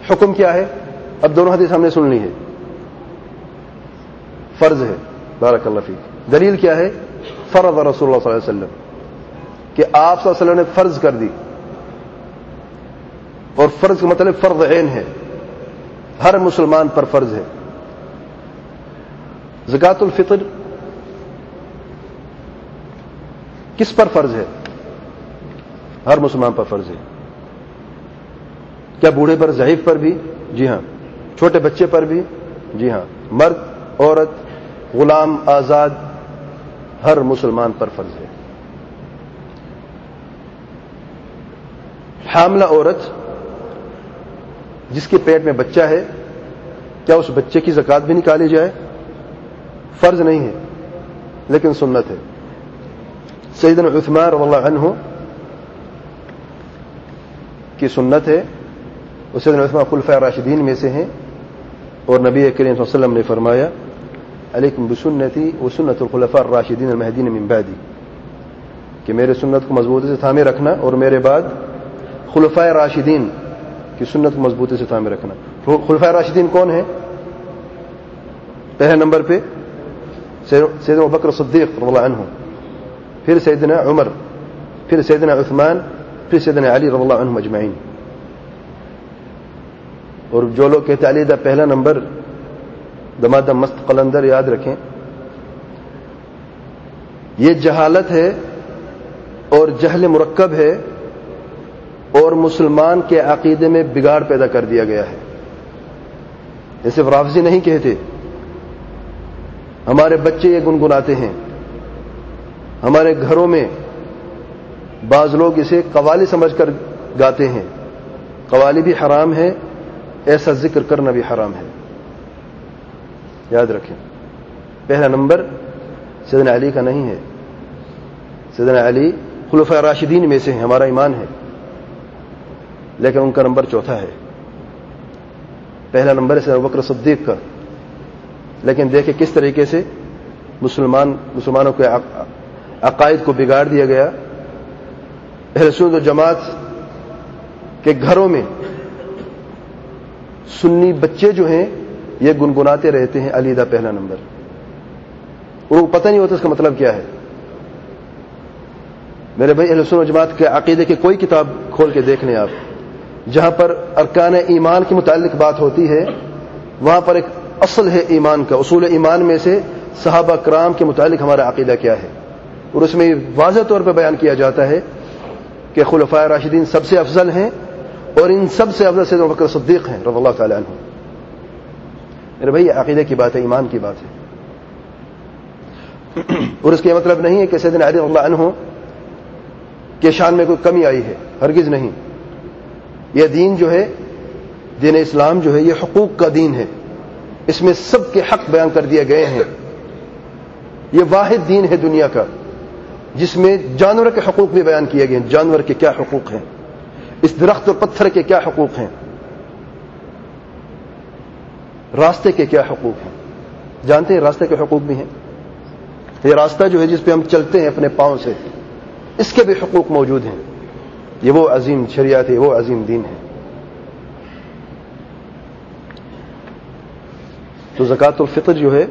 حکم کیا ہے؟ اب دونوں حدیث ہم نے سن لی ہے، فرض ہے. بارک اللہ فیک. دلیل کیا ہے؟ فرض رسول اللہ صلی اللہ علیہ وسلم، کہ آپ صلی اللہ علیہ وسلم نے فرض کر دی. اور فرض کا مطلب فرض عین ہے، ہر مسلمان پر فرض ہے. زکوٰۃ الفطر کس پر فرض ہے؟ ہر مسلمان پر فرض ہے. کیا بوڑھے پر، ضعیف پر بھی؟ جی ہاں. چھوٹے بچے پر بھی؟ جی ہاں. مرد، عورت، غلام، آزاد، ہر مسلمان پر فرض ہے. حاملہ عورت جس کے پیٹ میں بچہ ہے، کیا اس بچے کی زکوٰۃ بھی نکالی جائے؟ فرض نہیں ہے لیکن سنت ہے. سیدنا عثمان رضی اللہ عنہ کی سنت ہے، اور سیدنا عثمان خلفاء راشدین میں سے ہیں، اور نبی کریم صلی اللہ علیہ وسلم نے فرمایا علیکم بسنتی وسنت الخلفاء الراشدین المہدین من بعدی، کہ میرے سنت کو مضبوطی سے تھامے رکھنا اور میرے بعد خلفاء راشدین کی سنت کو مضبوطی سے تھامے رکھنا. خلفاء راشدین کون ہیں؟ پہلے نمبر پہ سیدنا ابوبکر صدیق رضی اللہ عنہ، پھر سیدنا عمر، پھر سیدنا عثمان، پھر سیدنا علی رضی اللہ عنہم اجمعین. اور جو لوگ کہتے علی دا پہلا نمبر دمادم مست قلندر، یاد رکھیں یہ جہالت ہے اور جہل مرکب ہے، اور مسلمان کے عقیدے میں بگاڑ پیدا کر دیا گیا ہے. یہ صرف رافضی نہیں کہتے، ہمارے بچے یہ گنگناتے ہیں. ہمارے گھروں میں بعض لوگ اسے قوالی سمجھ کر گاتے ہیں. قوالی بھی حرام ہے، ایسا ذکر کرنا بھی حرام ہے. یاد رکھیں پہلا نمبر سیدنا علی کا نہیں ہے. سیدنا علی خلفاء راشدین میں سے ہیں، ہمارا ایمان ہے، لیکن ان کا نمبر چوتھا ہے. پہلا نمبر ہے سیدنا ابوبکر صدیق کا. لیکن دیکھیں کس طریقے سے مسلمانوں کے عقائد کو بگاڑ دیا گیا. اہل سنت و جماعت کے گھروں میں سنی بچے جو ہیں یہ گنگناتے رہتے ہیں علی دا پہلا نمبر، ان کو پتہ نہیں ہوتا اس کا مطلب کیا ہے. میرے بھائی اہل سنت و جماعت کے عقیدے کی کوئی کتاب کھول کے دیکھ لیں آپ، جہاں پر ارکان ایمان کے متعلق بات ہوتی ہے وہاں پر ایک اصل ہے ایمان کا. اصول ایمان میں سے صحابہ کرام کے متعلق ہمارا عقیدہ کیا ہے، اور اس میں واضح طور پر بیان کیا جاتا ہے کہ خلفاء راشدین سب سے افضل ہیں، اور ان سب سے افضل سیدنا ابوبکر صدیق ہیں رضی اللہ تعالی عنہ. میرے بھائی یہ عقیدے کی بات ہے، ایمان کی بات ہے. اور اس کا یہ مطلب نہیں ہے کہ سیدنا علی رضی اللہ عنہ کے شان میں کوئی کمی آئی ہے، ہرگز نہیں. یہ دین جو ہے، دین اسلام جو ہے، یہ حقوق کا دین ہے. اس میں سب کے حق بیان کر دیے گئے ہیں. یہ واحد دین ہے دنیا کا جس میں جانور کے حقوق بھی بیان کیے گئے ہیں. جانور کے کیا حقوق ہیں، اس درخت اور پتھر کے کیا حقوق ہیں، راستے کے کیا حقوق ہیں. جانتے ہیں راستے کے حقوق بھی ہیں. یہ راستہ جو ہے جس پہ ہم چلتے ہیں اپنے پاؤں سے، اس کے بھی حقوق موجود ہیں. یہ وہ عظیم شریعت ہے، وہ عظیم دین ہے. تو زکوٰۃ الفطر جو ہے،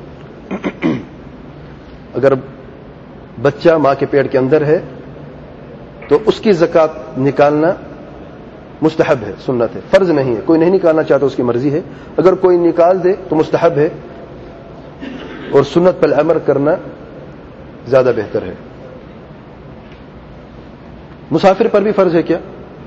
اگر بچہ ماں کے پیٹ کے اندر ہے تو اس کی زکوٰۃ نکالنا مستحب ہے، سنت ہے، فرض نہیں ہے. کوئی نہیں نکالنا چاہتا اس کی مرضی ہے، اگر کوئی نکال دے تو مستحب ہے، اور سنت پر عمل کرنا زیادہ بہتر ہے. مسافر پر بھی فرض ہے کیا؟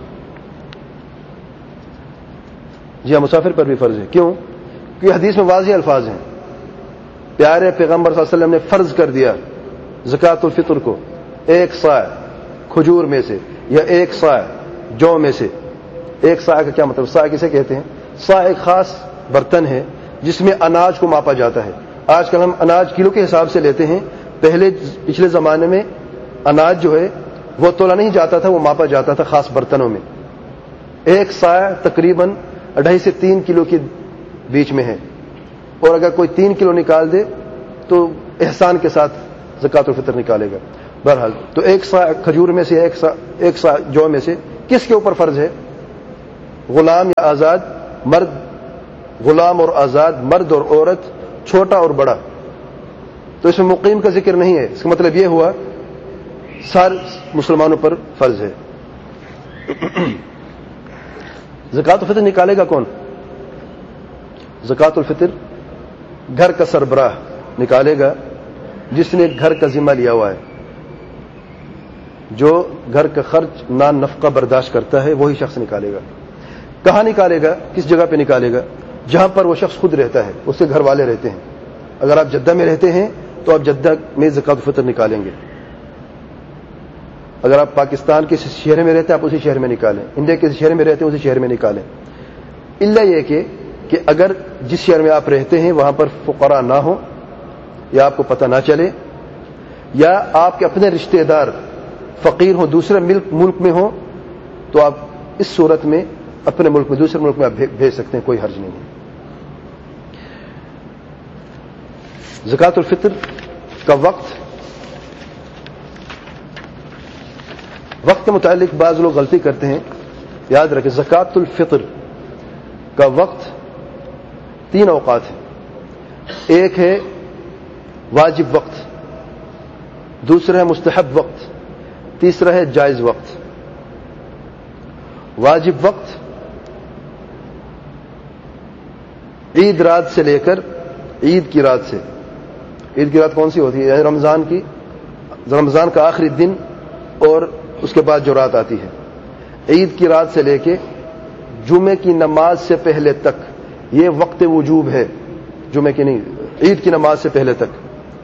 جی ہاں، مسافر پر بھی فرض ہے. کیوں؟ کہ حدیث میں واضح الفاظ ہیں. پیارے پیغمبر صلی اللہ علیہ وسلم نے فرض کر دیا زکوٰۃ الفطر کو 1 صاع کھجور میں سے، یا 1 صاع جو میں سے. 1 صاع کا کیا مطلب؟ صاع کسے کہتے ہیں؟ صاع ایک خاص برتن ہے جس میں اناج کو ماپا جاتا ہے. آج کل ہم اناج کلو کے حساب سے لیتے ہیں، پچھلے زمانے میں اناج جو ہے وہ تولا نہیں جاتا تھا، وہ ماپا جاتا تھا خاص برتنوں میں. 1 صاع تقریباً 2.5 سے 3 کلو کے بیچ میں ہے، اور اگر کوئی 3 کلو نکال دے تو احسان کے ساتھ زکوٰۃ الفطر نکالے گا. بہرحال تو 1 صاع کھجور میں سے، 1 صاع جو میں سے کس کے اوپر فرض ہے؟ غلام یا آزاد؟ مرد غلام اور آزاد، مرد اور عورت، چھوٹا اور بڑا. تو اس میں مقیم کا ذکر نہیں ہے. اس کا مطلب یہ ہوا سارے مسلمانوں پر فرض ہے. زکوٰۃ الفطر نکالے گا کون؟ زکوٰۃ الفطر گھر کا سربراہ نکالے گا، جس نے گھر کا ذمہ لیا ہوا ہے، جو گھر کا خرچ نان نفقہ برداشت کرتا ہے وہی شخص نکالے گا. کہاں نکالے گا؟ کس جگہ پہ نکالے گا؟ جہاں پر وہ شخص خود رہتا ہے، اس کے گھر والے رہتے ہیں. اگر آپ جدہ میں رہتے ہیں تو آپ جدہ میں زکوٰۃ الفطر نکالیں گے. اگر آپ پاکستان کے شہر میں رہتے ہیں آپ اسی شہر میں نکالیں، انڈیا کے شہر میں رہتے ہیں اسی شہر میں نکالیں. الا یہ کہ اگر جس شہر میں آپ رہتے ہیں وہاں پر فقراء نہ ہوں، یا آپ کو پتہ نہ چلے، یا آپ کے اپنے رشتہ دار فقیر ہوں، دوسرے ملک میں ہوں، تو آپ اس صورت میں اپنے ملک میں دوسرے ملک میں آپ بھیج سکتے ہیں، کوئی حرج نہیں ہے. زکوٰۃ الفطر کا وقت کے متعلق بعض لوگ غلطی کرتے ہیں. یاد رکھیں زکوٰۃ الفطر کا وقت 3 اوقات ہیں. ایک ہے واجب وقت، دوسرا ہے مستحب وقت، تیسرا ہے جائز وقت. واجب وقت عید رات سے لے کر عید کی رات سے. عید کی رات کون سی ہوتی ہے؟ یعنی رمضان کا آخری دن اور اس کے بعد جو رات آتی ہے. عید کی رات سے لے کے جمعے کی نماز سے پہلے تک یہ وقت وجوب ہے. جمعے کی نہیں، عید کی نماز سے پہلے تک.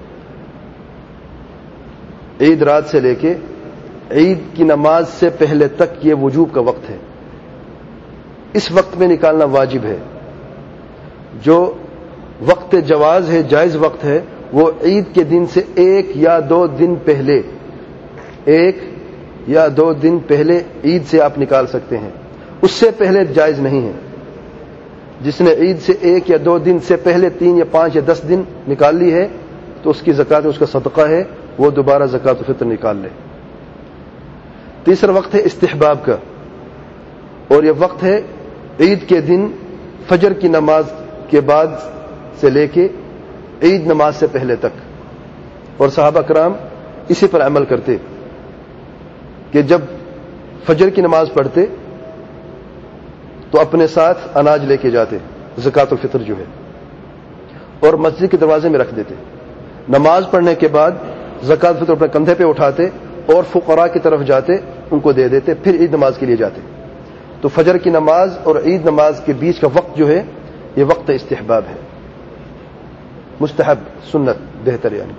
عید رات سے لے کے عید کی نماز سے پہلے تک یہ وجوب کا وقت ہے. اس وقت میں نکالنا واجب ہے. جو وقت جواز ہے، جائز وقت ہے، وہ عید کے دن سے 1 یا 2 دن پہلے، 1 یا 2 دن پہلے عید سے آپ نکال سکتے ہیں. اس سے پہلے جائز نہیں ہے. جس نے عید سے 1 یا 2 دن سے پہلے 3 یا 5 یا 10 دن نکال لی ہے تو اس کی زکوٰۃ، اس کا صدقہ ہے، وہ دوبارہ زکوٰۃ الفطر نکال لے. تیسرا وقت ہے استحباب کا، اور یہ وقت ہے عید کے دن فجر کی نماز کے بعد سے لے کے عید نماز سے پہلے تک. اور صحابہ کرام اسی پر عمل کرتے کہ جب فجر کی نماز پڑھتے تو اپنے ساتھ اناج لے کے جاتے، زکوٰۃ الفطر جو ہے، اور مسجد کے دروازے میں رکھ دیتے. نماز پڑھنے کے بعد زکوٰۃ الفطر اپنے کندھے پہ اٹھاتے اور فقراء کی طرف جاتے، ان کو دے دیتے، پھر عید نماز کے لیے جاتے. تو فجر کی نماز اور عید نماز کے بیچ کا وقت جو ہے یہ وقت استحباب ہے، مستحب، سنت، بہتر یعنی.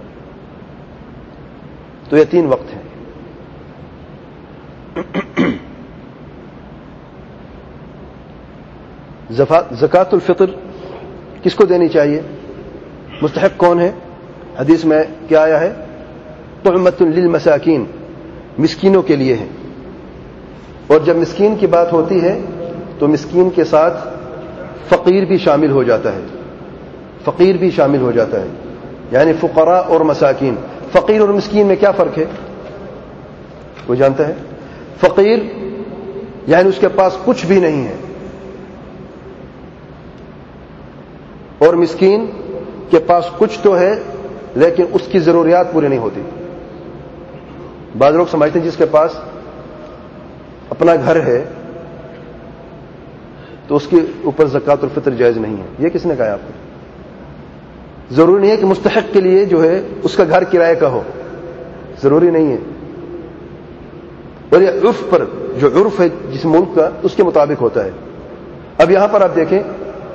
تو یہ 3 وقت ہیں. زکوٰۃ الفطر کس کو دینی چاہیے؟ مستحق کون ہے؟ حدیث میں کیا آیا ہے؟ طعمۃ للمساکین، مسکینوں کے لیے ہے. اور جب مسکین کی بات ہوتی ہے تو مسکین کے ساتھ فقیر بھی شامل ہو جاتا ہے. فقیر بھی شامل ہو جاتا ہے، یعنی فقراء اور مساکین. فقیر اور مسکین میں کیا فرق ہے؟ وہ جانتا ہے؟ فقیر یعنی اس کے پاس کچھ بھی نہیں ہے، اور مسکین کے پاس کچھ تو ہے لیکن اس کی ضروریات پوری نہیں ہوتی. بعض لوگ سمجھتے ہیں جس کے پاس اپنا گھر ہے تو اس کے اوپر زکوٰۃ الفطر جائز نہیں ہے. یہ کس نے کہا ہے آپ کو؟ ضروری نہیں ہے کہ مستحق کے لیے جو ہے اس کا گھر کرائے کا ہو، ضروری نہیں ہے. اور یہ عرف پر، جو عرف ہے جس ملک کا اس کے مطابق ہوتا ہے. اب یہاں پر آپ دیکھیں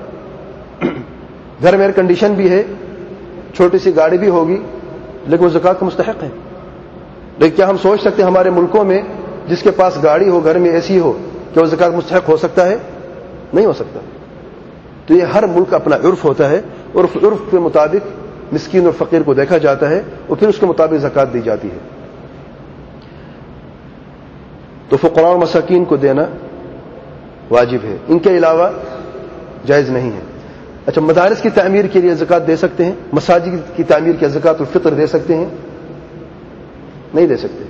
گھر میں ایئر کنڈیشن بھی ہے، چھوٹی سی گاڑی بھی ہوگی، لیکن وہ زکوٰۃ کا مستحق ہے. لیکن کیا ہم سوچ سکتے ہیں ہمارے ملکوں میں جس کے پاس گاڑی ہو، گھر میں اے سی ہو، کیا وہ زکوٰۃ مستحق ہو سکتا ہے؟ نہیں ہو سکتا. تو یہ ہر ملک کا اپنا عرف ہوتا ہے، اور عرف کے مطابق مسکین اور فقیر کو دیکھا جاتا ہے اور پھر اس کے مطابق زکوٰۃ دی جاتی ہے. تو فقراء اور مساکین کو دینا واجب ہے، ان کے علاوہ جائز نہیں ہے. اچھا، مدارس کی تعمیر کے لیے زکوٰۃ دے سکتے ہیں؟ مساجد کی تعمیر کے زکوٰۃ الفطر دے سکتے ہیں؟ نہیں دے سکتے.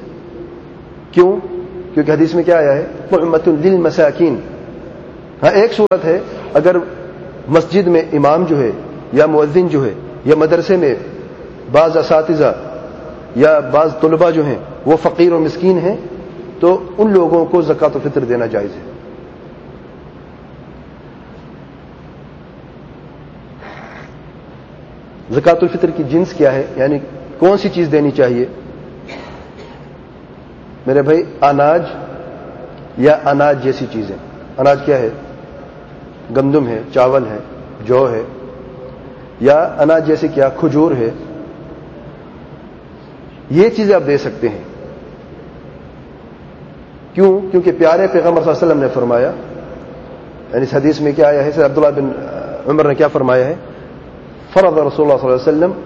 کیوں؟ کیونکہ حدیث میں کیا آیا ہے؟ طعمۃ للمساکین. ہاں، ایک صورت ہے اگر مسجد میں امام جو ہے یا مؤذن جو ہے یا مدرسے میں بعض اساتذہ یا بعض طلباء جو ہیں وہ فقیر اور مسکین ہیں تو ان لوگوں کو زکوٰۃ الفطر دینا جائز ہے. زکوٰۃ الفطر کی جنس کیا ہے، یعنی کون سی چیز دینی چاہیے؟ میرے بھائی اناج یا اناج جیسی چیزیں. اناج کیا ہے؟ گندم ہے، چاول ہے، جو ہے، یا اناج جیسے کیا کھجور ہے. یہ چیزیں آپ دے سکتے ہیں. کیوں؟ کیونکہ پیارے پیغمبر صلی اللہ علیہ وسلم نے فرمایا، یعنی اس حدیث میں کیا آیا ہے، عبداللہ بن عمر نے کیا فرمایا ہے، فرض رسول اللہ صلی اللہ علیہ وسلم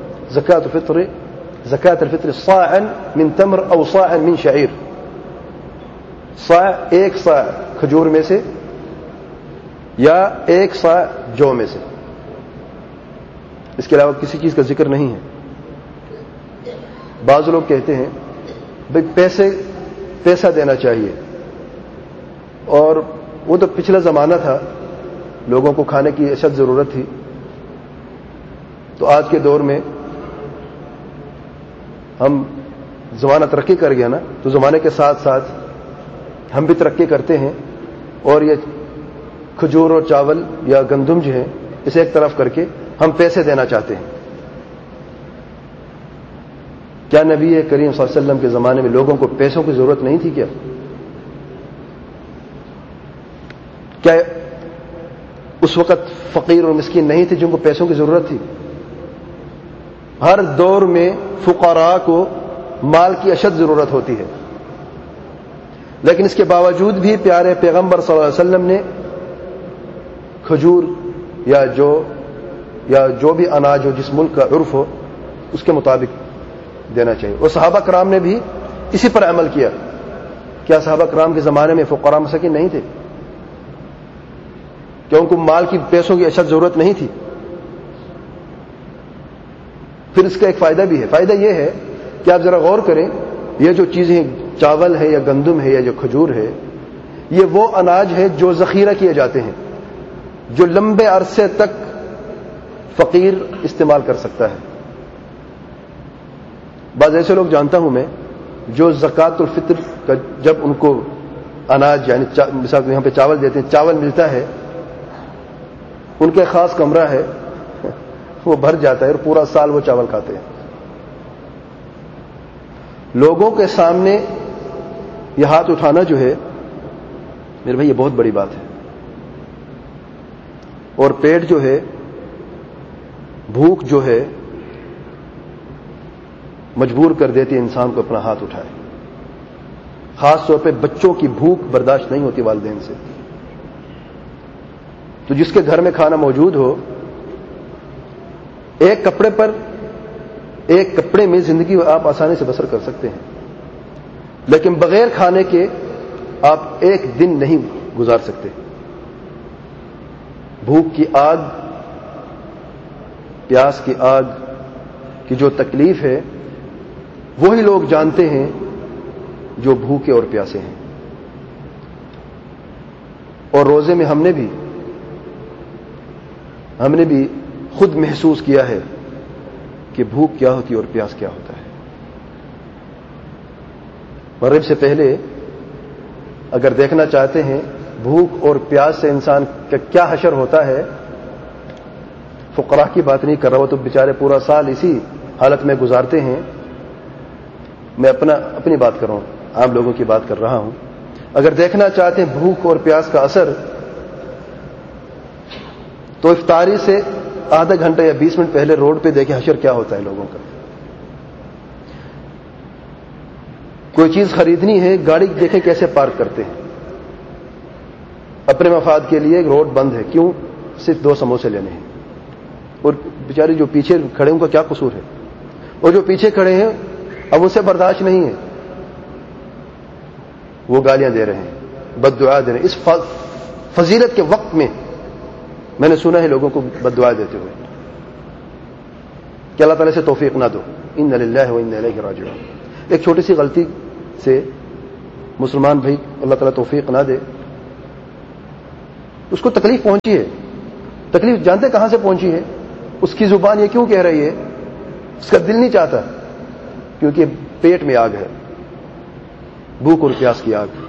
زکاة الفطر صاعا من تمر او صاعا من شعیر. صاع ایک صاع کھجور میں سے یا ایک صاع جو میں سے، اس کے علاوہ کسی چیز کا ذکر نہیں ہے. بعض لوگ کہتے ہیں بھائی پیسہ دینا چاہیے، اور وہ تو پچھلا زمانہ تھا، لوگوں کو کھانے کی اشد ضرورت تھی. تو آج کے دور میں ہم زمانہ ترقی کر گیا نا، تو زمانے کے ساتھ ساتھ ہم بھی ترقی کرتے ہیں، اور یہ کھجور اور چاول یا گندم جو ہے اسے ایک طرف کر کے ہم پیسے دینا چاہتے ہیں. کیا نبی کریم صلی اللہ علیہ وسلم کے زمانے میں لوگوں کو پیسوں کی ضرورت نہیں تھی؟ کیا اس وقت فقیر اور مسکین نہیں تھے جن کو پیسوں کی ضرورت تھی؟ ہر دور میں فقراء کو مال کی اشد ضرورت ہوتی ہے، لیکن اس کے باوجود بھی پیارے پیغمبر صلی اللہ علیہ وسلم نے کھجور یا جو بھی اناج ہو، جس ملک کا عرف ہو اس کے مطابق دینا چاہیے. اور صحابہ کرام نے بھی اسی پر عمل کیا. کیا صحابہ کرام کے زمانے میں فقراء مساکین نہیں تھے؟ کیا ان کو مال کی پیسوں کی اشد ضرورت نہیں تھی؟ پھر اس کا ایک فائدہ بھی ہے. فائدہ یہ ہے کہ آپ ذرا غور کریں، یہ جو چیزیں چاول ہے یا گندم ہے یا جو کھجور ہے، یہ وہ اناج ہے جو ذخیرہ کیے جاتے ہیں، جو لمبے عرصے تک فقیر استعمال کر سکتا ہے. بعض ایسے لوگ جانتا ہوں میں جو زکوٰۃ الفطر کا جب ان کو اناج یعنی مثال یہاں پہ چاول دیتے ہیں، چاول ملتا ہے، ان کے خاص کمرہ ہے، وہ بھر جاتا ہے اور پورا سال وہ چاول کھاتے ہیں. لوگوں کے سامنے یہ ہاتھ اٹھانا جو ہے میرے بھائی یہ بہت بڑی بات ہے. اور پیٹ جو ہے، بھوک جو ہے مجبور کر دیتی ہے انسان کو اپنا ہاتھ اٹھائے. خاص طور پہ بچوں کی بھوک برداشت نہیں ہوتی والدین سے. تو جس کے گھر میں کھانا موجود ہو، ایک کپڑے میں زندگی آپ آسانی سے بسر کر سکتے ہیں، لیکن بغیر کھانے کے آپ ایک دن نہیں گزار سکتے. بھوک کی آگ، پیاس کی آگ کی جو تکلیف ہے وہی لوگ جانتے ہیں جو بھوکے اور پیاسے ہیں. اور روزے میں ہم نے بھی خود محسوس کیا ہے کہ بھوک کیا ہوتی ہے اور پیاس کیا ہوتا ہے. مغرب سے پہلے اگر دیکھنا چاہتے ہیں بھوک اور پیاس سے انسان کا کیا حشر ہوتا ہے، فقراء کی بات نہیں کر رہا، وہ تو بیچارے پورا سال اسی حالت میں گزارتے ہیں. میں اپنی بات کر رہا ہوں، عام لوگوں کی بات کر رہا ہوں. اگر دیکھنا چاہتے ہیں بھوک اور پیاس کا اثر، تو افطاری سے آدھا گھنٹہ یا 20 منٹ پہلے روڈ پہ دیکھیں حشر کیا ہوتا ہے لوگوں کا. کوئی چیز خریدنی ہے، گاڑی دیکھیں کیسے پارک کرتے ہیں. اپنے مفاد کے لیے روڈ بند ہے، کیوں؟ صرف 2 سموسے لینے ہیں. اور بیچارے جو پیچھے کھڑے ہیں ان کا کیا قصور ہے؟ اور جو پیچھے کھڑے ہیں اب اسے برداشت نہیں ہے، وہ گالیاں دے رہے ہیں، بد دعا دے رہے ہیں. اس فضیلت کے وقت میں نے سنا ہے لوگوں کو بد دعا دیتے ہوئے کہ اللہ تعالیٰ سے توفیق نہ دو. انا للہ و انا الیہ راجعون. ایک چھوٹی سی غلطی سے مسلمان بھائی اللہ تعالیٰ توفیق نہ دے، اس کو تکلیف پہنچی ہے، تکلیف جانتے کہاں سے پہنچی ہے؟ اس کی زبان یہ کیوں کہہ رہی ہے؟ اس کا دل نہیں چاہتا، کیونکہ پیٹ میں آگ ہے، بھوک اور پیاس کی آگ۔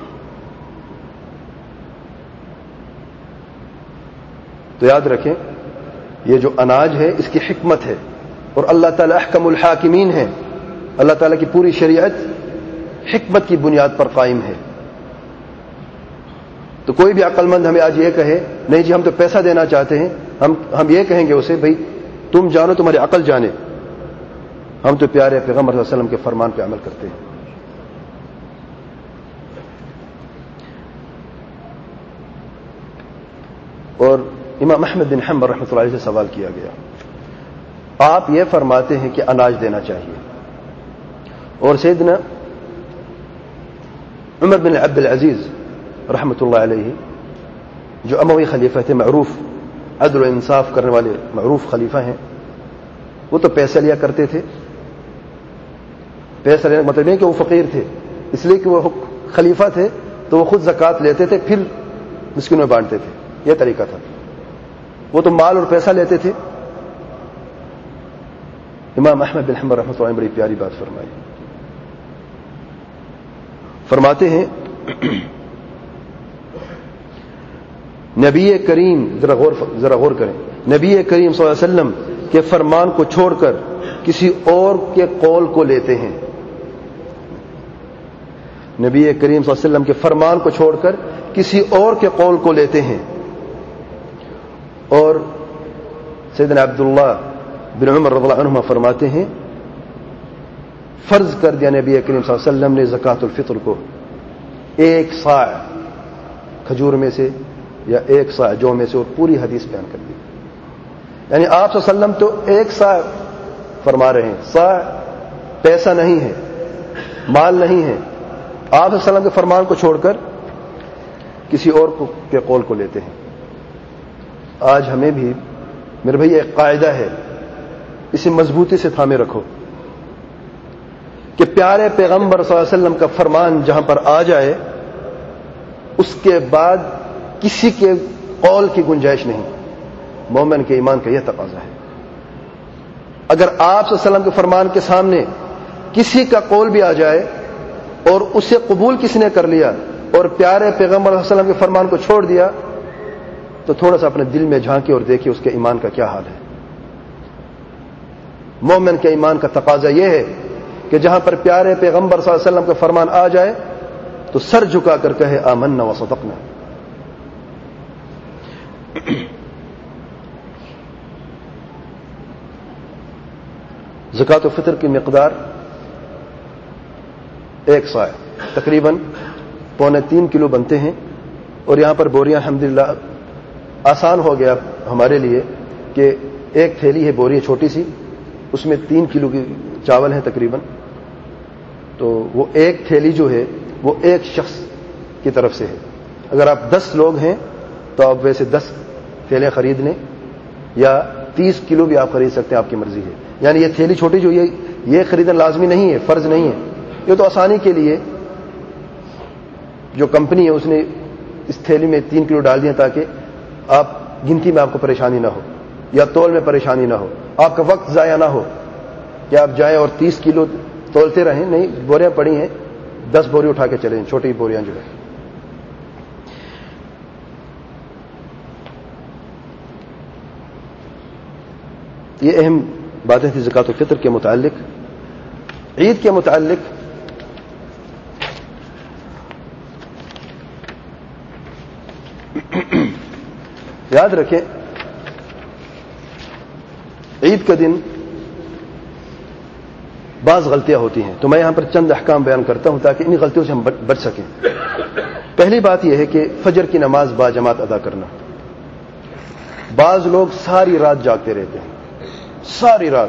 تو یاد رکھیں یہ جو اناج ہے اس کی حکمت ہے، اور اللہ تعالیٰ احکم الحاکمین ہے، اللہ تعالیٰ کی پوری شریعت حکمت کی بنیاد پر قائم ہے۔ تو کوئی بھی عقل مند ہمیں آج یہ کہے نہیں جی ہم تو پیسہ دینا چاہتے ہیں، ہم یہ کہیں گے اسے بھائی تم جانو تمہاری عقل جانے، ہم تو پیارے پیغمبر صلی اللہ علیہ وسلم کے فرمان پہ عمل کرتے ہیں۔ اور امام احمد بن حنبل رحمۃ اللہ علیہ سے سوال کیا گیا، آپ یہ فرماتے ہیں کہ اناج دینا چاہیے، اور سیدنا عمر بن عبد العزیز رحمۃ اللہ علیہ جو اموی خلیفہ تھے، معروف عدل و انصاف کرنے والے معروف خلیفہ ہیں، وہ تو پیسے لیا کرتے تھے۔ پیسہ لینے کا مطلب نہیں کہ وہ فقیر تھے، اس لیے کہ وہ خلیفہ تھے تو وہ خود زکوٰۃ لیتے تھے پھر مسکینوں میں بانٹتے تھے، یہ طریقہ تھا۔ وہ تو مال اور پیسہ لیتے تھے۔ امام احمد بن حنبل رحمۃ اللہ علیہ نے بڑی پیاری بات فرمائی، فرماتے ہیں نبی کریم، ذرا غور کریں، نبی کریم صلی اللہ علیہ وسلم کے فرمان کو چھوڑ کر کسی اور کے قول کو لیتے ہیں۔ نبی کریم صلی اللہ علیہ وسلم کے فرمان کو چھوڑ کر کسی اور کے قول کو لیتے ہیں۔ اور سیدنا عبداللہ بن عمر رضی اللہ عنہما فرماتے ہیں فرض کر دیا نبی کریم صلی اللہ علیہ وسلم نے زکوٰۃ الفطر کو 1 صاع کھجور میں سے یا 1 صاع جو میں سے، اور پوری حدیث بیان کر دی۔ یعنی آپ صلی اللہ علیہ وسلم تو 1 صاع فرما رہے ہیں، صاع پیسہ نہیں ہے، مال نہیں ہے، آپ صلی اللہ علیہ وسلم کے فرمان کو چھوڑ کر کسی اور کے قول کو لیتے ہیں۔ آج ہمیں بھی میرے بھائی ایک قاعدہ ہے، اسے مضبوطی سے تھامے رکھو کہ پیارے پیغمبر صلی اللہ علیہ وسلم کا فرمان جہاں پر آ جائے اس کے بعد کسی کے قول کی گنجائش نہیں۔ مومن کے ایمان کا یہ تقاضا ہے۔ اگر آپ صلی اللہ علیہ وسلم کے فرمان کے سامنے کسی کا قول بھی آ جائے اور اسے قبول کسی نے کر لیا اور پیارے پیغمبر صلی اللہ علیہ وسلم کے فرمان کو چھوڑ دیا، تو تھوڑا سا اپنے دل میں جھانکے اور دیکھیے اس کے ایمان کا کیا حال ہے۔ مومن کے ایمان کا تقاضا یہ ہے کہ جہاں پر پیارے پیغمبر صلی اللہ علیہ وسلم کا فرمان آ جائے تو سر جھکا کر کہے آمنا و صدقنا۔ زکوٰۃ الفطر کی مقدار 1 صاع تقریباً 2.25 کلو بنتے ہیں، اور یہاں پر بوریاں الحمدللہ آسان ہو گیا ہمارے لیے کہ ایک تھیلی ہے بوری چھوٹی سی، اس میں 3 کلو کی چاول ہیں تقریباً، تو وہ ایک تھیلی جو ہے وہ ایک شخص کی طرف سے ہے۔ اگر آپ 10 لوگ ہیں تو آپ ویسے 10 تھیلے خرید لیں، یا 30 کلو بھی آپ خرید سکتے ہیں، آپ کی مرضی ہے۔ یعنی یہ تھیلی چھوٹی جو یہ خریدنا لازمی نہیں ہے، فرض نہیں ہے، یہ تو آسانی کے لیے جو کمپنی ہے اس نے اس تھیلی میں 3 کلو ڈال دیا تاکہ آپ گنتی میں آپ کو پریشانی نہ ہو یا تول میں پریشانی نہ ہو، آپ کا وقت ضائع نہ ہو کہ آپ جائیں اور 30 کلو تولتے رہیں۔ نہیں، بوریاں پڑی ہیں، 10 بوری اٹھا کے چلیں، چھوٹی بوریاں جو ہے۔ یہ اہم باتیں تھیں زکوٰۃ الفطر کے متعلق۔ عید کے متعلق یاد رکھیں عید کا دن بعض غلطیاں ہوتی ہیں، تو میں یہاں پر چند احکام بیان کرتا ہوں تاکہ انہی غلطیوں سے ہم بچ سکیں۔ پہلی بات یہ ہے کہ فجر کی نماز باجماعت ادا کرنا۔ بعض لوگ ساری رات جاگتے رہتے ہیں، ساری رات،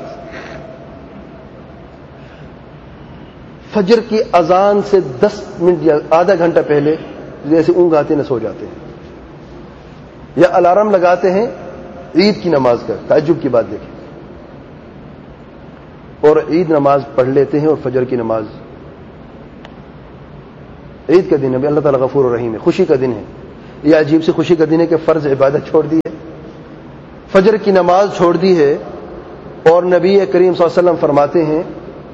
فجر کی اذان سے 10 منٹ یا آدھا گھنٹہ پہلے جیسے اونگ آتے نہ سو جاتے ہیں، یا الارم لگاتے ہیں عید کی نماز کا۔ تعجب کی بات دیکھیں، اور عید نماز پڑھ لیتے ہیں اور فجر کی نماز۔ عید کا دن ہے، اللہ تعالیٰ غفور الرحیم ہے، خوشی کا دن ہے۔ یہ عجیب سی خوشی کا دن ہے کہ فرض عبادت چھوڑ دی ہے فجر کی نماز چھوڑ دی ہے اور نبی کریم صلی اللہ علیہ وسلم فرماتے ہیں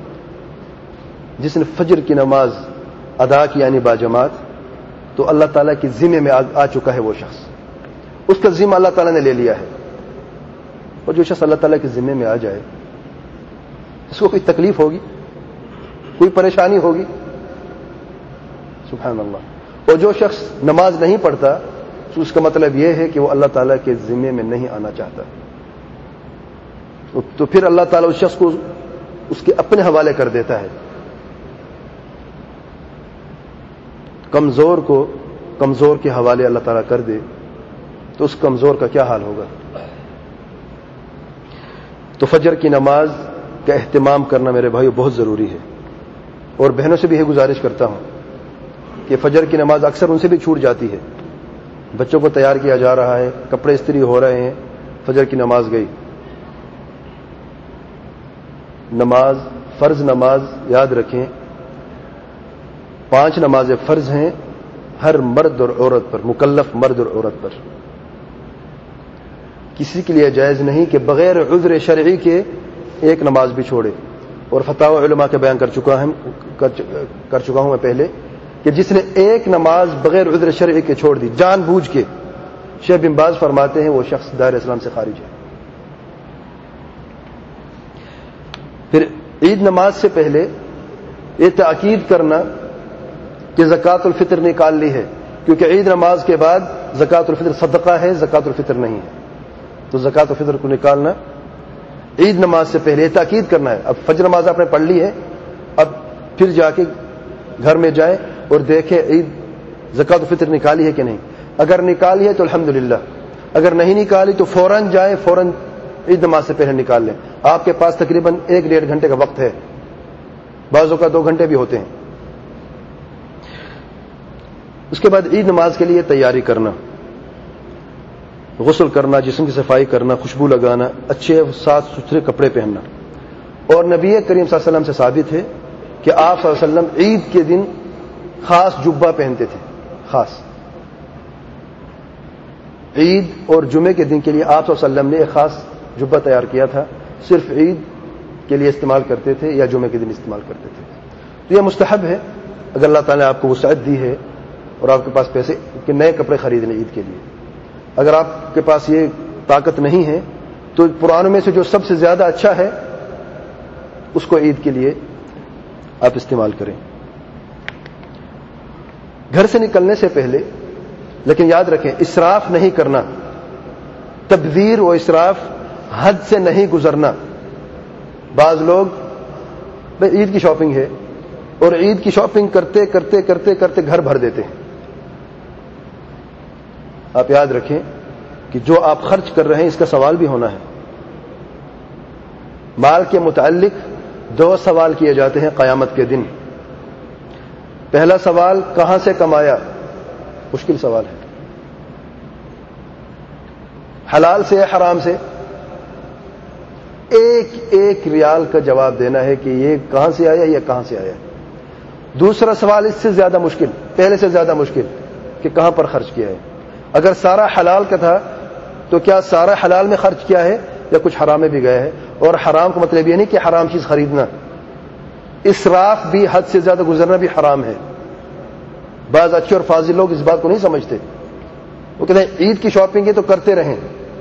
جس نے فجر کی نماز ادا کی یعنی باجماعت تو اللہ تعالیٰ کی ذمے میں آ چکا ہے وہ شخص، اس کا ذمہ اللہ تعالیٰ نے لے لیا ہے. اور جو شخص اللہ تعالیٰ کے ذمے میں آ جائے اس کو کوئی تکلیف ہوگی، کوئی پریشانی ہوگی؟ سبحان اللہ. اور جو شخص نماز نہیں پڑھتا تو اس کا مطلب یہ ہے کہ وہ اللہ تعالیٰ کے ذمے میں نہیں آنا چاہتا، تو پھر اللہ تعالیٰ اس شخص کو اس کے اپنے حوالے کر دیتا ہے. کمزور کو کمزور کے حوالے اللہ تعالیٰ کر دے تو اس کمزور کا کیا حال ہوگا؟ تو فجر کی نماز کا اہتمام کرنا میرے بھائیو بہت ضروری ہے. اور بہنوں سے بھی یہ گزارش کرتا ہوں کہ فجر کی نماز اکثر ان سے بھی چھوٹ جاتی ہے. بچوں کو تیار کیا جا رہا ہے، کپڑے استری ہو رہے ہیں، فجر کی نماز گئی. نماز فرض نماز یاد رکھیں 5 نمازیں فرض ہیں ہر مرد اور عورت پر، مکلف مرد اور عورت پر. کسی کے لیے جائز نہیں کہ بغیر عذر شرعی کے ایک نماز بھی چھوڑے. اور فتاوی علماء کے بیان کر چکا ہوں میں پہلے کہ جس نے ایک نماز بغیر عذر شرعی کے چھوڑ دی جان بوجھ کے، شیخ بن باز فرماتے ہیں وہ شخص دائرہ اسلام سے خارج ہے. پھر عید نماز سے پہلے یہ تاکید کرنا کہ زکوٰۃ الفطر نکال لی ہے، کیونکہ عید نماز کے بعد زکوٰۃ الفطر صدقہ ہے، زکوٰۃ الفطر نہیں ہے. تو زکوٰۃ الفطر کو نکالنا عید نماز سے پہلے یہ تاکید کرنا ہے. اب فجر نماز آپ نے پڑھ لی ہے، اب پھر جا کے گھر میں جائیں اور دیکھیں عید زکوٰۃ الفطر نکالی ہے کہ نہیں. اگر نکالی ہے تو الحمدللہ، اگر نہیں نکالی تو فوراً جائیں، فوراً عید نماز سے پہلے نکال لیں. آپ کے پاس تقریباً 1-1.5 گھنٹے کا وقت ہے، بعضوں کا 2 گھنٹے بھی ہوتے ہیں. اس کے بعد عید نماز کے لیے تیاری کرنا، غسل کرنا، جسم کی صفائی کرنا، خوشبو لگانا، اچھے صاف ستھرے کپڑے پہننا. اور نبی کریم صلی اللہ علیہ وسلم سے ثابت ہے کہ آپ صلی اللہ علیہ وسلم عید کے دن خاص جبہ پہنتے تھے. خاص عید اور جمعے کے دن کے لیے آپ صلی اللہ علیہ وسلم نے ایک خاص جبہ تیار کیا تھا، صرف عید کے لیے استعمال کرتے تھے یا جمعے کے دن استعمال کرتے تھے. تو یہ مستحب ہے اگر اللہ تعالیٰ نے آپ کو وسعت دی ہے اور آپ کے پاس پیسے کہ نئے کپڑے خرید لیں عید کے لیے. اگر آپ کے پاس یہ طاقت نہیں ہے تو پرانوں میں سے جو سب سے زیادہ اچھا ہے اس کو عید کے لیے آپ استعمال کریں. گھر سے نکلنے سے پہلے لیکن یاد رکھیں اسراف نہیں کرنا، تبذیر و اسراف حد سے نہیں گزرنا. بعض لوگ عید کی شاپنگ ہے اور عید کی شاپنگ کرتے کرتے کرتے کرتے گھر بھر دیتے ہیں. آپ یاد رکھیں کہ جو آپ خرچ کر رہے ہیں اس کا سوال بھی ہونا ہے. مال کے متعلق 2 سوال کیے جاتے ہیں قیامت کے دن. پہلا سوال کہاں سے کمایا؟ مشکل سوال ہے. حلال سے یا حرام سے؟ ایک ریال کا جواب دینا ہے کہ یہ کہاں سے آیا یا کہاں سے آیا. دوسرا سوال اس سے زیادہ مشکل، پہلے سے زیادہ مشکل، کہ کہاں پر خرچ کیا ہے. اگر سارا حلال کا تھا تو کیا سارا حلال میں خرچ کیا ہے یا کچھ حرام میں بھی گیا ہے؟ اور حرام کا مطلب یہ نہیں کہ حرام چیز خریدنا، اسراف بھی حد سے زیادہ گزرنا بھی حرام ہے. بعض اچھے اور فاضل لوگ اس بات کو نہیں سمجھتے. وہ کہتے ہیں عید کی شاپنگ ہے تو کرتے رہیں.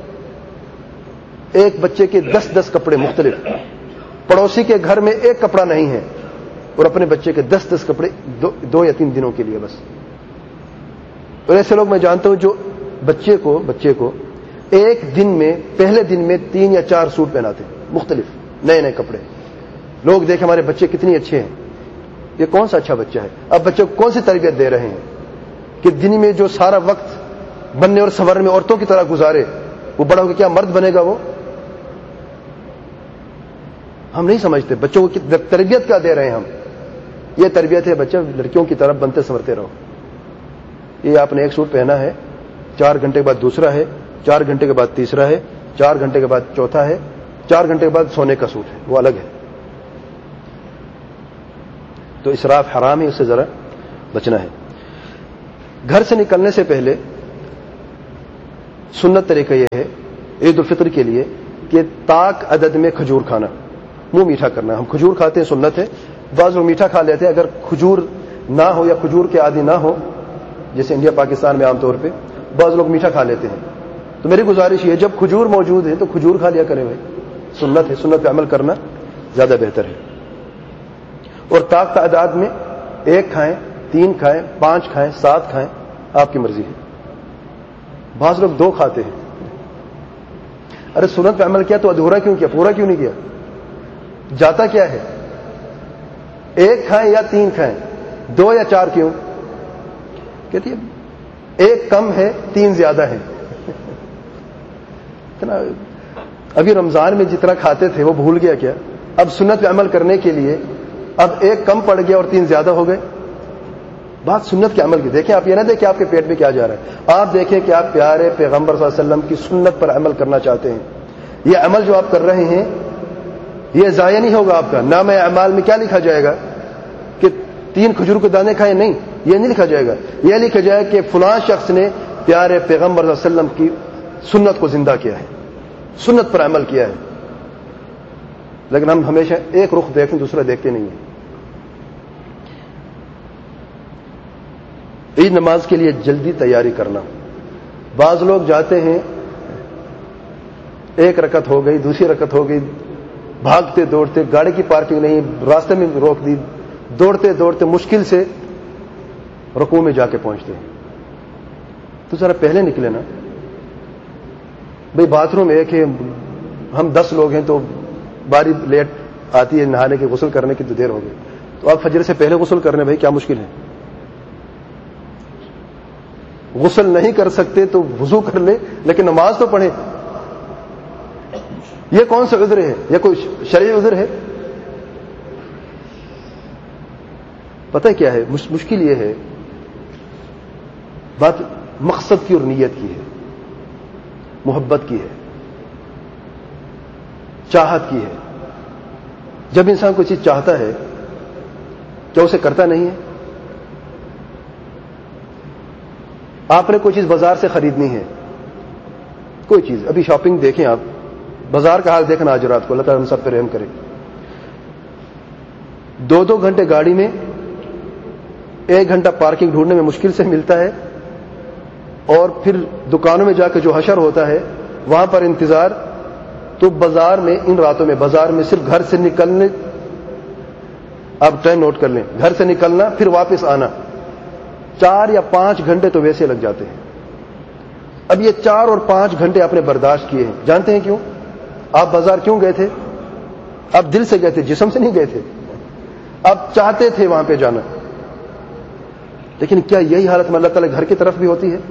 ایک بچے کے 10 کپڑے مختلف، پڑوسی کے گھر میں ایک کپڑا نہیں ہے اور اپنے بچے کے 10 کپڑے 2 یا 3 دنوں کے لیے بس. اور ایسے لوگ میں جانتا ہوں جو بچے کو ایک دن میں پہلے دن میں 3 یا 4 سوٹ پہناتے ہیں مختلف نئے کپڑے. لوگ دیکھیں ہمارے بچے کتنی اچھے ہیں، یہ کون سا اچھا بچہ ہے؟ اب بچے کو کون سی تربیت دے رہے ہیں کہ دن میں جو سارا وقت بننے اور سنورنے میں عورتوں کی طرح گزارے، وہ بڑا ہو کے کیا مرد بنے گا؟ وہ ہم نہیں سمجھتے. بچوں کو تربیت کیا دے رہے ہیں ہم؟ یہ تربیت ہے بچہ لڑکیوں کی طرف بنتے سنورتے رہو. یہ آپ نے ایک سوٹ پہنا ہے، 4 گھنٹے کے بعد دوسرا ہے، 4 گھنٹے کے بعد تیسرا ہے، 4 گھنٹے کے بعد چوتھا ہے، 4 گھنٹے کے بعد سونے کا سوٹ ہے، وہ الگ ہے. تو اسراف حرام ہے، اس سے ذرا بچنا ہے. گھر سے نکلنے سے پہلے سنت طریقہ یہ ہے عید الفطر کے لیے کہ طاق عدد میں کھجور کھانا، منہ میٹھا کرنا. ہم کھجور کھاتے ہیں، سنت ہے. بعض لوگ میٹھا کھا لیتے ہیں. اگر کھجور نہ ہو یا کھجور کے عادی نہ ہو، جیسے انڈیا پاکستان میں عام طور پہ بعض لوگ میٹھا کھا لیتے ہیں، تو میری گزارش یہ ہے جب کھجور موجود ہے تو کھجور کھا لیا کریں بھائی. سنت ہے، سنت پہ عمل کرنا زیادہ بہتر ہے. اور طاق تعداد میں 1 کھائیں، 3 کھائیں، 5 کھائیں، 7 کھائیں، آپ کی مرضی ہے. بعض لوگ 2 کھاتے ہیں. ارے سنت پہ عمل کیا تو ادھورا کیوں کیا؟ پورا کیوں نہیں کیا؟ جاتا کیا ہے؟ 1 کھائیں یا 3 کھائیں، 2 یا 4 کیوں؟ کہتی ہے 1 کم ہے، 3 زیادہ ہے. ابھی رمضان میں جتنا کھاتے تھے وہ بھول گیا کیا؟ اب سنت پہ عمل کرنے کے لیے اب 1 کم پڑ گیا اور 3 زیادہ ہو گئے. بات سنت کے عمل کی. دیکھیں آپ یہ نہ دیکھیں آپ کے پیٹ میں کیا جا رہا ہے، آپ دیکھیں کہ آپ پیارے پیغمبر صلی اللہ علیہ وسلم کی سنت پر عمل کرنا چاہتے ہیں. یہ عمل جو آپ کر رہے ہیں یہ ضائع نہیں ہوگا. آپ کا نام اعمال میں کیا لکھا جائے گا کہ 3 کھجور کے دانے کھائے؟ نہیں، یہ نہیں لکھا جائے گا. یہ لکھا جائے کہ فلاں شخص نے پیارے پیغمبر صلی اللہ علیہ وسلم کی سنت کو زندہ کیا ہے، سنت پر عمل کیا ہے. لیکن ہم ہمیشہ ایک رخ دیکھیں، دوسرا دیکھتے نہیں ہیں. عید نماز کے لیے جلدی تیاری کرنا. بعض لوگ جاتے ہیں 1 رکعت ہو گئی، دوسری رکعت ہو گئی، بھاگتے دوڑتے، گاڑی کی پارکنگ نہیں، راستے میں روک دی، دوڑتے دوڑتے مشکل سے رکوع میں جا کے پہنچتے ہیں. تو ذرا پہلے نکلے نا بھئی. باتھ روم ایک ہے، ہم 10 لوگ ہیں تو باری لیٹ آتی ہے نہانے کی، غسل کرنے کی تو دیر ہو گئی. تو آپ فجر سے پہلے غسل کرنے بھائی کیا مشکل ہے؟ غسل نہیں کر سکتے تو وضو کر لے، لیکن نماز تو پڑھیں. یہ کون سا عذر ہے؟ یہ کوئی شرعی عذر ہے؟ پتہ کیا ہے مشکل؟ یہ ہے بات مقصد کی اور نیت کی ہے، محبت کی ہے، چاہت کی ہے. جب انسان کوئی چیز چاہتا ہے کیا اسے کرتا نہیں ہے؟ آپ نے کوئی چیز بازار سے خریدنی ہے، کوئی چیز، ابھی شاپنگ دیکھیں آپ، بازار کا حال دیکھنا آج رات کو، اللہ تعالیٰ ہم سب پہ رحم کرے. 2 گھنٹے گاڑی میں، 1 گھنٹہ پارکنگ ڈھونڈنے میں مشکل سے ملتا ہے، اور پھر دکانوں میں جا کے جو حشر ہوتا ہے وہاں پر انتظار. تو بازار میں ان راتوں میں بازار میں صرف گھر سے نکلنے، آپ ٹائم نوٹ کر لیں، گھر سے نکلنا پھر واپس آنا 4 یا 5 گھنٹے تو ویسے لگ جاتے ہیں. اب یہ 4 اور 5 گھنٹے آپ نے برداشت کیے ہیں. جانتے ہیں کیوں؟ آپ بازار کیوں گئے تھے؟ آپ دل سے گئے تھے، جسم سے نہیں گئے تھے. آپ چاہتے تھے وہاں پہ جانا. لیکن کیا یہی حالت میں اللہ تعالیٰ گھر کی طرف بھی ہوتی ہے؟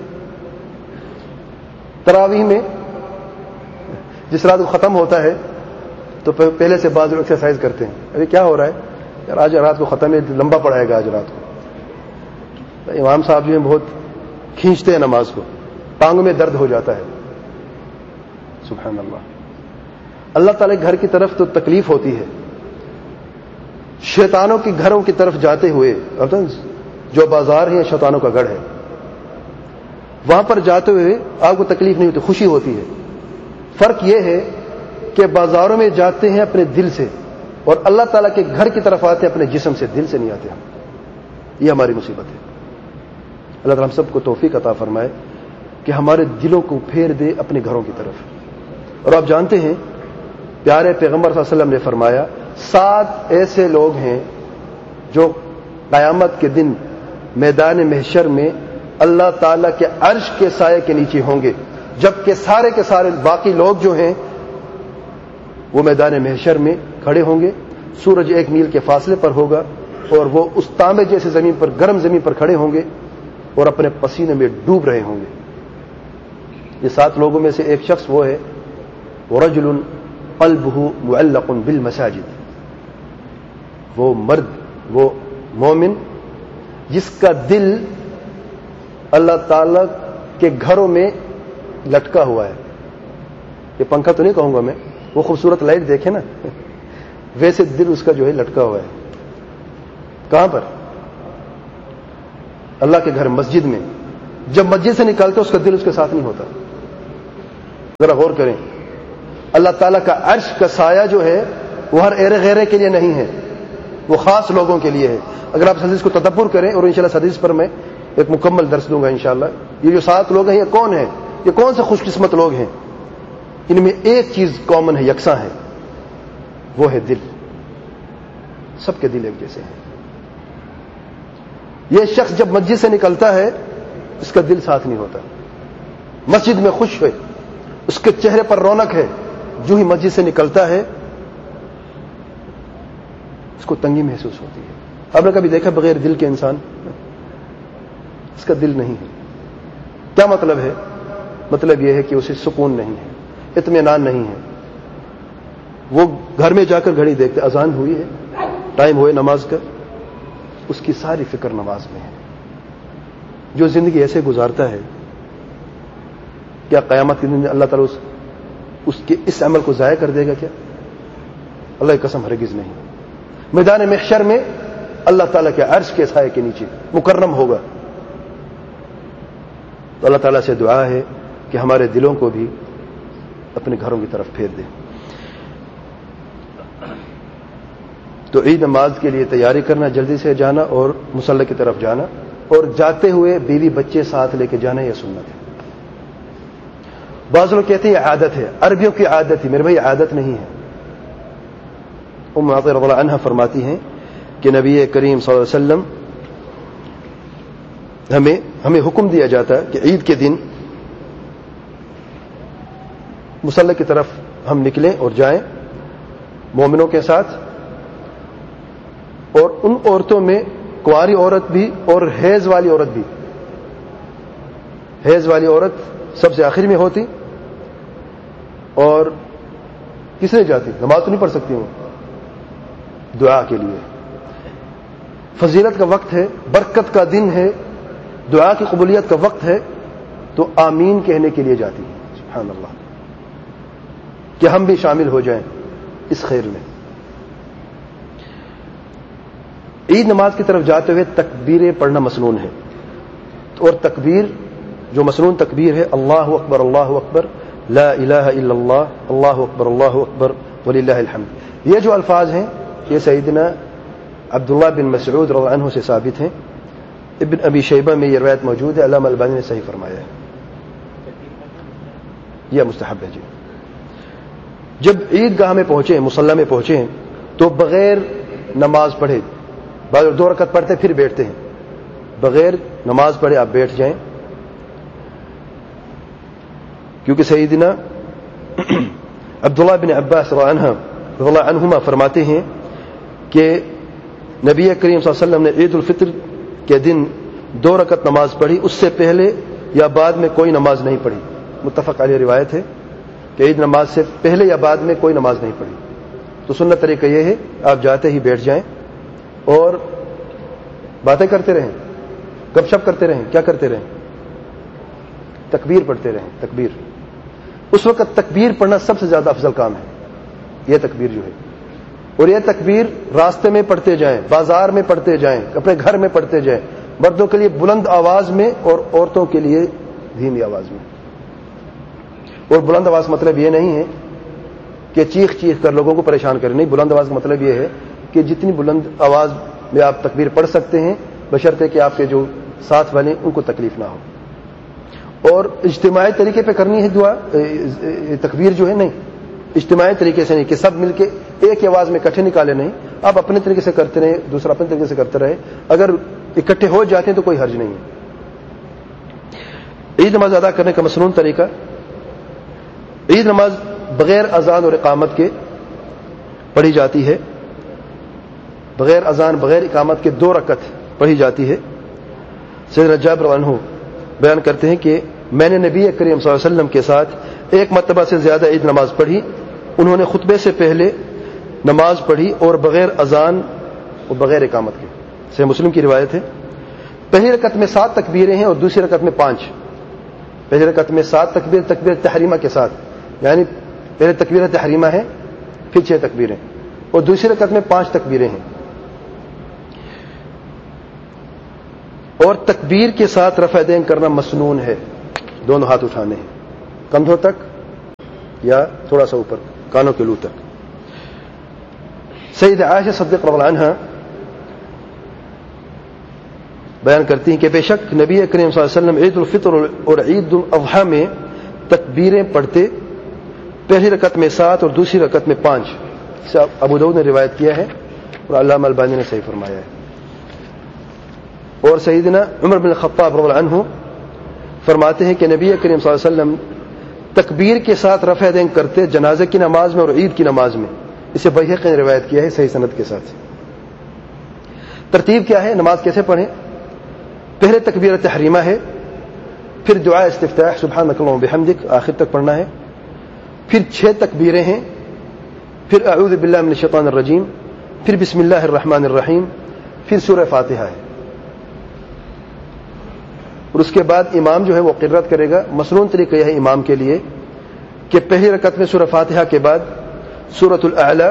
تراویح میں جس رات کو ختم ہوتا ہے تو پہلے سے بعض لوگ ایکسرسائز کرتے ہیں. ابھی کیا ہو رہا ہے یار، آج رات کو ختم ہے، لمبا پڑائے گا آج رات کو. امام صاحب جو ہیں بہت کھینچتے ہیں نماز کو، ٹانگوں میں درد ہو جاتا ہے. سبحان اللہ. اللہ تعالیٰ گھر کی طرف تو تکلیف ہوتی ہے. شیطانوں کے گھروں کی طرف جاتے ہوئے، جو بازار ہے شیطانوں کا گڑھ ہے، وہاں پر جاتے ہوئے آپ کو تکلیف نہیں ہوتی، خوشی ہوتی ہے. فرق یہ ہے کہ بازاروں میں جاتے ہیں اپنے دل سے، اور اللہ تعالیٰ کے گھر کی طرف آتے ہیں اپنے جسم سے، دل سے نہیں آتے ہم. یہ ہماری مصیبت ہے. اللہ تعالیٰ ہم سب کو توفیق عطا فرمائے کہ ہمارے دلوں کو پھیر دے اپنے گھروں کی طرف. اور آپ جانتے ہیں پیارے پیغمبر صلی اللہ علیہ وسلم نے فرمایا 7 ایسے لوگ ہیں جو قیامت کے دن میدان محشر میں اللہ تعالیٰ کے عرش کے سائے کے نیچے ہوں گے، جبکہ سارے کے سارے باقی لوگ جو ہیں وہ میدان محشر میں کھڑے ہوں گے. سورج 1 میل کے فاصلے پر ہوگا اور وہ اس تانبے جیسے زمین پر، گرم زمین پر کھڑے ہوں گے اور اپنے پسینے میں ڈوب رہے ہوں گے. یہ 7 لوگوں میں سے ایک شخص وہ ہے وَرَجُلٌ قَلْبُهُ مُعَلَّقٌ بِالْمَسَاجِدِ، وہ مرد، وہ مومن جس کا دل اللہ تعالی کے گھروں میں لٹکا ہوا ہے. یہ پنکھا تو نہیں کہوں گا میں، وہ خوبصورت لائٹ دیکھے نا، ویسے دل اس کا جو ہے لٹکا ہوا ہے. کہاں پر؟ اللہ کے گھر، مسجد میں. جب مسجد سے نکالتے اس کا دل اس کے ساتھ نہیں ہوتا. ذرا غور کریں، اللہ تعالیٰ کا عرش کا سایہ جو ہے وہ ہر ایرے غیرے کے لیے نہیں ہے، وہ خاص لوگوں کے لیے ہے۔ اگر آپ اس حدیث کو تدبر کریں، اور انشاءاللہ اس حدیث پر میں ایک مکمل درس دوں گا انشاءاللہ، یہ جو 7 لوگ ہیں یہ کون ہیں، یہ کون سے خوش قسمت لوگ ہیں؟ ان میں ایک چیز کامن ہے، یکساں ہے، وہ ہے دل۔ سب کے دل ایک جیسے ہیں۔ یہ شخص جب مسجد سے نکلتا ہے اس کا دل ساتھ نہیں ہوتا، مسجد میں خوش ہے، اس کے چہرے پر رونق ہے، جو ہی مسجد سے نکلتا ہے اس کو تنگی محسوس ہوتی ہے۔ آپ نے کبھی دیکھا بغیر دل کے انسان؟ اس کا دل نہیں ہے۔ کیا مطلب ہے؟ مطلب یہ ہے کہ اسے سکون نہیں ہے، اطمینان نہیں ہے۔ وہ گھر میں جا کر گھڑی دیکھتے، اذان ہوئی ہے، ٹائم ہوئے نماز کا، اس کی ساری فکر نماز میں ہے۔ جو زندگی ایسے گزارتا ہے، کیا قیامت کے دن اللہ تعالیٰ اس کے اس عمل کو ضائع کر دے گا کیا؟ اللہ کی قسم ہرگز نہیں۔ میدان محشر میں اللہ تعالیٰ کے عرش کے سائے کے نیچے مکرم ہوگا۔ تو اللہ تعالیٰ سے دعا ہے کہ ہمارے دلوں کو بھی اپنے گھروں کی طرف پھیر دے۔ تو عید نماز کے لیے تیاری کرنا، جلدی سے جانا اور مصلی کی طرف جانا، اور جاتے ہوئے بیوی بچے ساتھ لے کے جانا، یہ سنت ہے۔ بعض لوگ کہتے ہیں یہ عادت ہے، عربیوں کی عادت ہے، میرے بھائی عادت نہیں ہے۔ ام عطیہ رضی اللہ عنہا فرماتی ہیں کہ نبی کریم صلی اللہ علیہ وسلم ہمیں حکم دیا جاتا ہے کہ عید کے دن مصلی کی طرف ہم نکلیں اور جائیں مومنوں کے ساتھ، اور ان عورتوں میں کنواری عورت بھی اور حیض والی عورت بھی۔ حیض والی عورت سب سے آخر میں ہوتی، اور کس نے جاتی؟ نماز تو نہیں پڑھ سکتی وہ، دعا کے لیے۔ فضیلت کا وقت ہے، برکت کا دن ہے، دعا کی قبولیت کا وقت ہے، تو آمین کہنے کے لیے جاتی ہے۔ سبحان اللہ، کہ ہم بھی شامل ہو جائیں اس خیر میں۔ عید نماز کی طرف جاتے ہوئے تکبیریں پڑھنا مسنون ہے، اور تکبیر جو مسنون تکبیر ہے، اللہ اکبر اللہ اکبر، لا الہ الا اللہ، اللہ اکبر وللہ الحمد۔ یہ جو الفاظ ہیں یہ سیدنا عبداللہ بن مسعود رضی اللہ عنہ سے ثابت ہیں۔ ابن ابی شیبہ میں یہ روایت موجود ہے، علامہ البانی نے صحیح فرمایا ہے، یہ مستحب ہے۔ جی جب عید گاہ میں پہنچے، مصلی میں پہنچے، تو بغیر نماز پڑھے، 2 رکعت پڑھتے پھر بیٹھتے ہیں، بغیر نماز پڑھے آپ بیٹھ جائیں، کیونکہ سیدنا عبداللہ بن عباس رضی اللہ عنہما فرماتے ہیں کہ نبی کریم صلی اللہ علیہ وسلم نے عید الفطر کے دن 2 رکعت نماز پڑھی، اس سے پہلے یا بعد میں کوئی نماز نہیں پڑھی۔ متفق علیہ روایت ہے کہ عید نماز سے پہلے یا بعد میں کوئی نماز نہیں پڑھی۔ تو سنت طریقہ یہ ہے آپ جاتے ہی بیٹھ جائیں اور باتیں کرتے رہیں، گپ شپ کرتے رہیں، کیا کرتے رہیں؟ تکبیر پڑھتے رہیں۔ تکبیر اس وقت تکبیر پڑھنا سب سے زیادہ افضل کام ہے، یہ تکبیر جو ہے، اور یہ تکبیر راستے میں پڑھتے جائیں، بازار میں پڑھتے جائیں، اپنے گھر میں پڑھتے جائیں، مردوں کے لیے بلند آواز میں اور عورتوں کے لیے دھیمی آواز میں۔ اور بلند آواز مطلب یہ نہیں ہے کہ چیخ چیخ کر لوگوں کو پریشان کریں، نہیں، بلند آواز کا مطلب یہ ہے کہ جتنی بلند آواز میں آپ تکبیر پڑھ سکتے ہیں، بشرطے کہ آپ کے جو ساتھ والے ان کو تکلیف نہ ہو۔ اور اجتماعی طریقے پہ کرنی ہے دعا، تکبیر جو ہے، نہیں اجتماعی طریقے سے نہیں کہ سب مل کے ایک ہی آواز میں اکٹھے نکالے، نہیں، آپ اپنے طریقے سے کرتے رہیں، دوسرا اپنے طریقے سے کرتے رہے، اگر اکٹھے ہو جاتے ہیں تو کوئی حرج نہیں ہے۔ عید نماز ادا کرنے کا مسنون طریقہ، عید نماز بغیر اذان اور اقامت کے پڑھی جاتی ہے، بغیر اذان بغیر اقامت کے 2 رکعت پڑھی جاتی ہے۔ سیدنا جابر رضی اللہ عنہ بیان کرتے ہیں کہ میں نے نبی کریم صلی اللہ علیہ وسلم کے ساتھ 1 مرتبہ سے زیادہ عید نماز پڑھی، انہوں نے خطبے سے پہلے نماز پڑھی اور بغیر اذان اور بغیر اقامت کے۔ صحیح مسلم کی روایت ہے۔ پہلی رکعت میں 7 تکبیریں ہیں اور دوسری رکعت میں 5۔ پہلی رکعت میں 7 تکبیر، تکبیر تحریمہ کے ساتھ، یعنی پہلے تکبیر تحریمہ ہے، پھر 6 تکبیریں، اور دوسری رکعت میں 5 تکبیریں ہیں۔ اور تکبیر کے ساتھ رفع دین کرنا مسنون ہے، دونوں ہاتھ اٹھانے ہیں کندھوں تک، یا تھوڑا سا اوپر کانوں کے لو تک. سیدہ عائشہ صدیقہ رضی اللہ عنہا بیان کرتی ہیں کہ بے شک نبی کریم صلی اللہ علیہ وسلم عید الفطر اور عید الاضحیٰ میں تکبیریں پڑھتے، پہلی رکعت میں 7 اور دوسری رکعت میں 5. اسے ابو داؤد نے روایت کیا ہے اور علامہ البانی نے صحیح فرمایا ہے. اور سیدنا عمر بن الخطاب رضی اللہ عنہ فرماتے ہیں کہ نبی کریم صلی اللہ علیہ وسلم تکبیر کے ساتھ رفع دین کرتے جنازے کی نماز میں اور عید کی نماز میں. اسے بیہقی نے روایت کیا ہے صحیح سند کے ساتھ. ترتیب کیا ہے؟ نماز کیسے پڑھیں؟ پہلے تکبیر تحریمہ ہے، پھر دعا استفتاح سبحانک اللہم بحمدک آخر تک پڑھنا ہے، پھر 6 تکبیریں ہیں، پھر اعوذ باللہ من الشیطان الرجیم، پھر بسم اللہ الرحمن الرحیم، پھر سورہ فاتحہ ہے. اور اس کے بعد امام جو ہے وہ قرات کرے گا. مسنون طریقہ یہ ہے امام کے لیے کہ پہلی رکعت میں سورہ فاتحہ کے بعد سورۃ الاعلی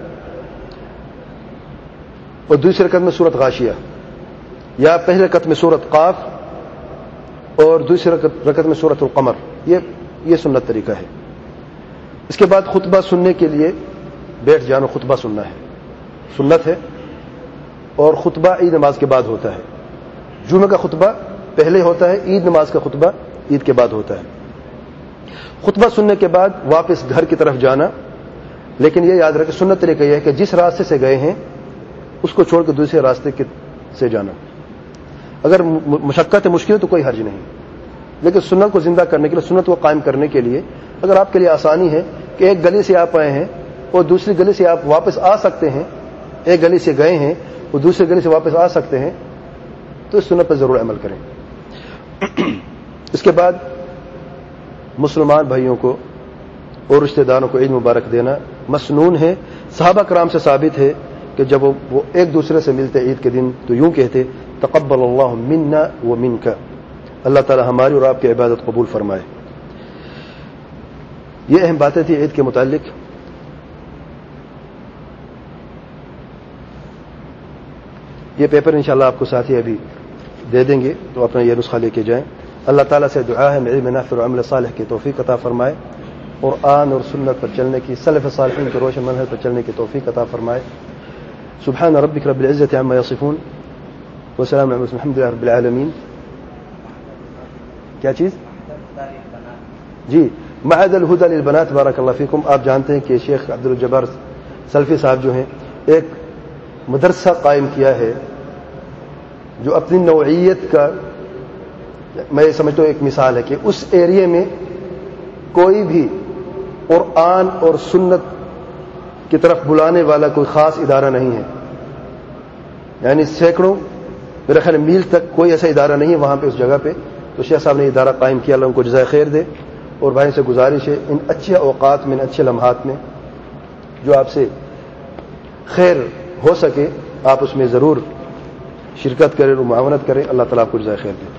اور دوسری رکعت میں سورۃ غاشیہ، یا پہلی رکعت میں سورۃ قاف اور دوسری رکعت میں سورۃ القمر. یہ سنت طریقہ ہے. اس کے بعد خطبہ سننے کے لیے بیٹھ جانا. خطبہ سننا ہے، سنت ہے، اور خطبہ عید نماز کے بعد ہوتا ہے. جمعہ کا خطبہ پہلے ہوتا ہے، عید نماز کا خطبہ عید کے بعد ہوتا ہے. خطبہ سننے کے بعد واپس گھر کی طرف جانا. لیکن یہ یاد رکھیں سنت طریقہ یہ ہے کہ جس راستے سے گئے ہیں اس کو چھوڑ کے دوسرے راستے سے جانا. اگر مشقت ہے، مشکل ہے تو کوئی حرج نہیں، لیکن سنت کو زندہ کرنے کے لیے، سنت کو قائم کرنے کے لیے اگر آپ کے لیے آسانی ہے کہ ایک گلی سے آپ آئے ہیں اور دوسری گلی سے آپ واپس آ سکتے ہیں، ایک گلی سے گئے ہیں اور دوسری گلی سے واپس آ سکتے ہیں، تو اس سنت پر ضرور عمل کریں. اس کے بعد مسلمان بھائیوں کو اور رشتہ داروں کو عید مبارک دینا مسنون ہے. صحابہ کرام سے ثابت ہے کہ جب وہ ایک دوسرے سے ملتے عید کے دن تو یوں کہتے تقبل اللہ منا و منک، اللہ تعالی ہماری اور آپ کی عبادت قبول فرمائے. یہ اہم باتیں تھیں عید کے متعلق. یہ پیپر انشاءاللہ آپ کو ساتھی ابھی دے دیں گے تو اپنا یہ نسخہ لے کے جائیں. اللہ تعالیٰ سے دعا ہے علم نافع اور عمل صالح کی توفیق عطا فرمائے، قرآن اور سنت پر چلنے کی، سلف صالحین کے روشن منہج پر چلنے کی توفیق عطا فرمائے. سبحان ربک رب العزة عما یصفون وسلام علی المرسلین الحمد للہ رب العالمین. کیا چیز؟ جی معهد الہدی للبنات بارک اللہ فیکم. آپ جانتے ہیں کہ شیخ عبدالجبار سلفی صاحب جو ہیں ایک مدرسہ قائم کیا ہے جو اپنی نوعیت کا میں سمجھتا ہوں ایک مثال ہے کہ اس ایریے میں کوئی بھی قرآن اور سنت کی طرف بلانے والا کوئی خاص ادارہ نہیں ہے. یعنی سینکڑوں میرے خیال میل تک کوئی ایسا ادارہ نہیں ہے وہاں پہ اس جگہ پہ. تو شیخ صاحب نے ادارہ قائم کیا، اللہ ان کو جزائے خیر دے. اور بھائی سے گزارش ہے ان اچھے اوقات میں، ان اچھے لمحات میں جو آپ سے خیر ہو سکے آپ اس میں ضرور شرکت کریں اور معاونت کریں. اللہ تعالیٰ آپ کو جزائے خیر دے.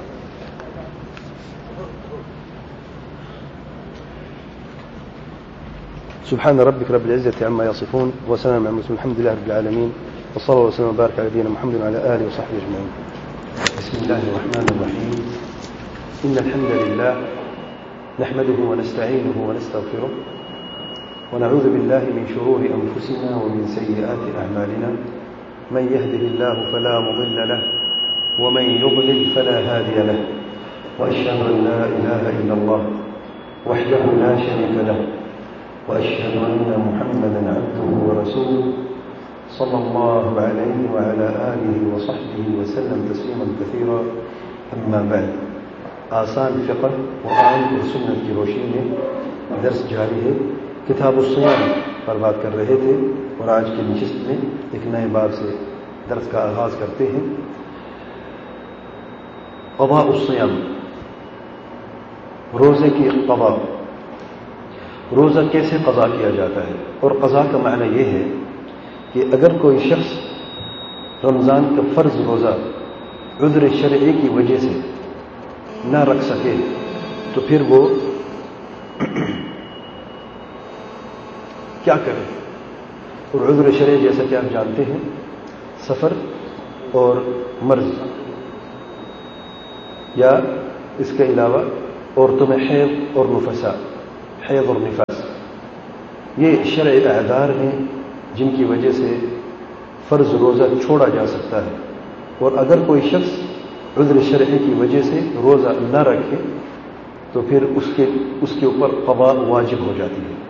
سبحان ربك رب العزة عما يصفون وسلام على المرسلين الحمد لله رب العالمين وصلى الله وسلم وبارك على نبينا محمد وعلى آله وصحبه أجمعين. بسم الله الرحمن الرحيم. إن الحمد لله نحمده ونستعينه ونستغفره ونعوذ بالله من شرور أنفسنا ومن سيئات أعمالنا. من يهده الله فلا مضل له ومن يضلل فلا هادي له. وأشهد أن لا إله إلا الله وحده لا شريك له وأشهد أن محمدا عبده ورسوله صلى الله عليه وعلى آله وصحبه وسلم تسليما كثيرا. أما بعد. آسان فقہ قرآن اور سنت کی روشنی میں درس جاری ہے. کتاب الصیام پر بات کر رہے تھے اور آج کی نشست میں ایک نئے باب سے درس کا آغاز کرتے ہیں. قضاء الصیام، روزے کی قضاء. روزہ کیسے قضا کیا جاتا ہے؟ اور قضا کا معنی یہ ہے کہ اگر کوئی شخص رمضان کا فرض روزہ عذر شرعی کی وجہ سے نہ رکھ سکے تو پھر وہ کیا کرے؟ اور عذر شرعی جیسا کہ آپ جانتے ہیں سفر اور مرض، یا اس کے علاوہ عورتوں میں حیض اور نفسا، حیض اور نفاس، یہ شرعی اعذار ہیں جن کی وجہ سے فرض روزہ چھوڑا جا سکتا ہے، اور اگر کوئی شخص عذر شرعی کی وجہ سے روزہ نہ رکھے تو پھر اس کے اوپر قضاء واجب ہو جاتی ہے۔